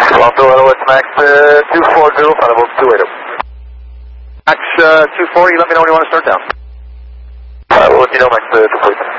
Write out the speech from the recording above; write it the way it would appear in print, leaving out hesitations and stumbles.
Toronto, hello, it's Max 240, final 280. Max 240, let me know when you want to start down. We'll let you know, Max 240.